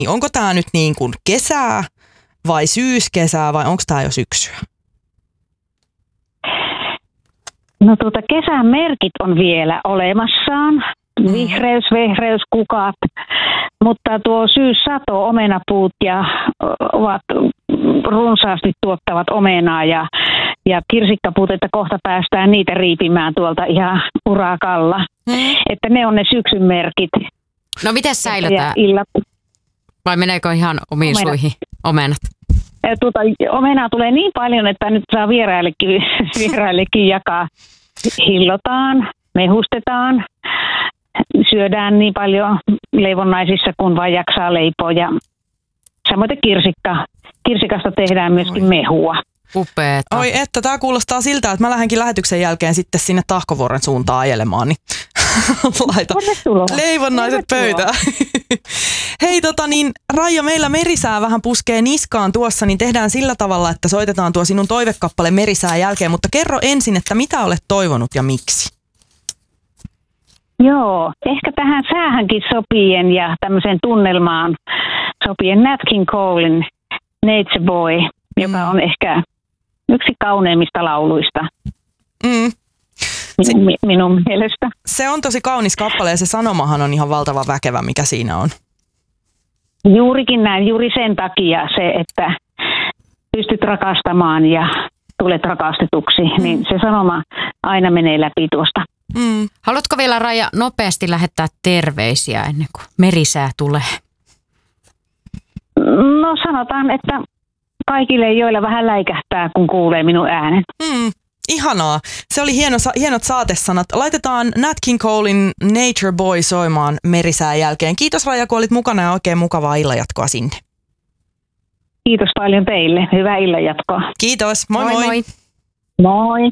Niin onko tämä nyt niin kuin kesää vai syyskesää vai onko tämä jo syksyä? No kesän merkit on vielä olemassaan. Vihreys, vehreys, kukat. Mutta tuo syyssato, omenapuut ovat runsaasti tuottavat omenaa ja kirsikkapuut, että kohta päästään niitä riipimään tuolta ihan urakalla. Että ne on ne syksyn merkit. No miten säilytään? Vai meneekö ihan omiin suihin omenat? Omenaa tulee niin paljon, että nyt saa vieraillekin jakaa. Hillotaan, mehustetaan, syödään niin paljon leivonnaisissa, kun vaan jaksaa leipoa. Ja samoin kirsikasta tehdään myöskin mehua. Upeeta. Oi että, tämä kuulostaa siltä, että mä lähdenkin lähetyksen jälkeen sitten sinne Tahkovuoren suuntaan ajelemaan, niin laita leivonnaiset pöytään. Hei Raija, meillä merisää vähän puskee niskaan tuossa, niin tehdään sillä tavalla, että soitetaan tuo sinun toivekappale merisää jälkeen, mutta kerro ensin, että mitä olet toivonut ja miksi? Joo, ehkä tähän säähänkin sopien ja tämmöiseen tunnelmaan sopien Nat King Colein Nature Boy, joka on ehkä yksi kauneimmista lauluista minun mielestä. Se on tosi kaunis kappale ja se sanomahan on ihan valtavan väkevä, mikä siinä on. Juurikin näin, juuri sen takia se, että pystyt rakastamaan ja tulet rakastetuksi, niin se sanoma aina menee läpi tuosta. Haluatko vielä, Raija, nopeasti lähettää terveisiä ennen kuin merisää tulee? No sanotaan, että kaikille, joilla vähän läikähtää, kun kuulee minun äänen. Ihanaa. Se oli hienot saatesanat. Laitetaan Nat King Colein Nature Boy soimaan merisään jälkeen. Kiitos Raija, kun olit mukana ja oikein mukavaa illanjatkoa sinne. Kiitos paljon teille. Hyvää illanjatkoa. Kiitos. Moi moi. Moi. Moi.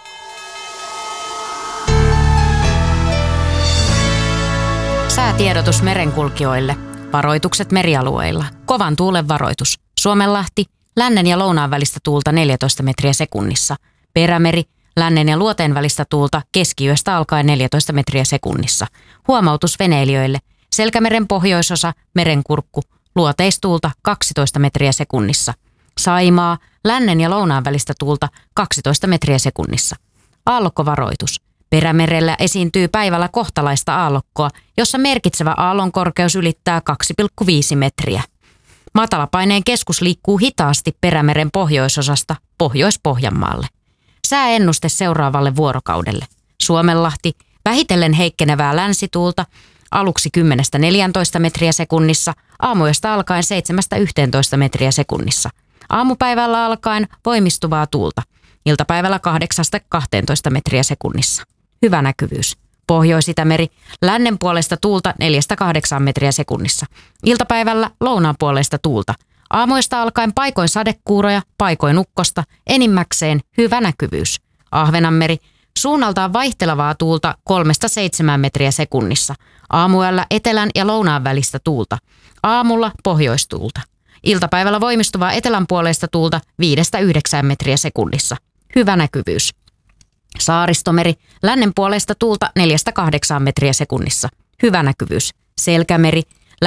Säätiedotus merenkulkijoille. Varoitukset merialueilla. Kovan tuulen varoitus. Suomenlahti, lännen ja lounaan välistä tuulta 14 metriä sekunnissa. Perämeri, lännen ja luoteen välistä tuulta keskiyöstä alkaen 14 metriä sekunnissa. Huomautus veneilijöille. Selkämeren pohjoisosa, merenkurkku, luoteistuulta 12 metriä sekunnissa. Saimaa, lännen ja lounaan välistä tuulta 12 metriä sekunnissa. Aallokkovaroitus. Perämerellä esiintyy päivällä kohtalaista aallokkoa, jossa merkitsevä aallonkorkeus ylittää 2,5 metriä. Matalapaineen keskus liikkuu hitaasti Perämeren pohjoisosasta Pohjois-Pohjanmaalle. Sääennuste seuraavalle vuorokaudelle. Suomenlahti, vähitellen heikkenevää länsituulta, aluksi 10-14 metriä sekunnissa, aamuyöstä alkaen 7-11 metriä sekunnissa. Aamupäivällä alkaen voimistuvaa tuulta, iltapäivällä 8-12 metriä sekunnissa. Hyvä näkyvyys. Pohjois-Itämeri, lännen puolesta tuulta 4-8 metriä sekunnissa. Iltapäivällä lounaan puolesta tuulta. Aamuista alkaen paikoin sadekuuroja, paikoin ukkosta, enimmäkseen hyvä näkyvyys. Ahvenanmeri, suunnaltaan vaihtelevaa tuulta 3-7 metriä sekunnissa. Aamuyöllä etelän ja lounaan välistä tuulta. Aamulla pohjoistuulta. Iltapäivällä voimistuvaa etelän puolesta tuulta 5-9 metriä sekunnissa. Hyvä näkyvyys. Saristomeri, lännen puolesta tuulta 4-8 metriä sekunnissa. Hyvä näkyvyys. Selkämeri,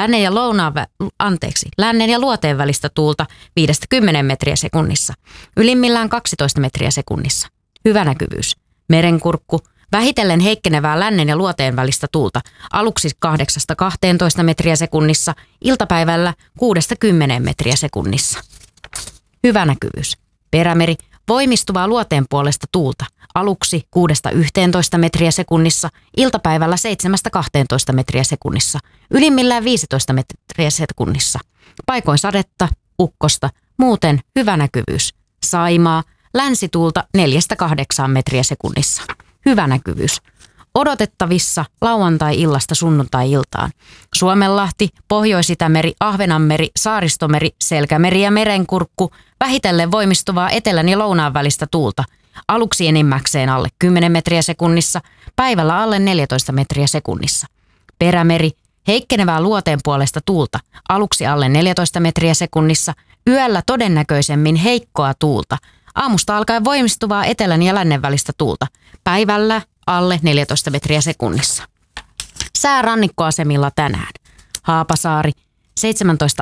lännen ja luoteen välistä tuulta 5-10 metriä sekunnissa. Ylimmillään 12 metriä sekunnissa. Hyvä näkyvyys. Merenkurkku, vähitellen heikkenevää lännen ja luoteen välistä tuulta. Aluksi 8-12 metriä sekunnissa, iltapäivällä 6-10 metriä sekunnissa. Hyvä näkyvyys. Perämeri, voimistuvaa luoteen puolesta tuulta. Aluksi 6-11 metriä sekunnissa, iltapäivällä 7-12 metriä sekunnissa, ylimmillään 15 metriä sekunnissa. Paikoin sadetta, ukkosta, muuten hyvä näkyvyys. Saimaa, länsituulta 4-8 metriä sekunnissa. Hyvä näkyvyys. Odotettavissa lauantai-illasta sunnuntai-iltaan. Suomenlahti, Pohjois-Itämeri, Ahvenanmeri, Saaristomeri, Selkämeri ja Merenkurkku, vähitellen voimistuvaa etelän ja lounaan välistä tuulta. Aluksi enimmäkseen alle 10 metriä sekunnissa, päivällä alle 14 metriä sekunnissa. Perämeri, heikkenevää luoteen puolesta tuulta, aluksi alle 14 metriä sekunnissa, yöllä todennäköisemmin heikkoa tuulta. Aamusta alkaen voimistuvaa etelän ja lännen välistä tuulta, päivällä alle 14 metriä sekunnissa. Sää rannikkoasemilla tänään. Haapasaari, 17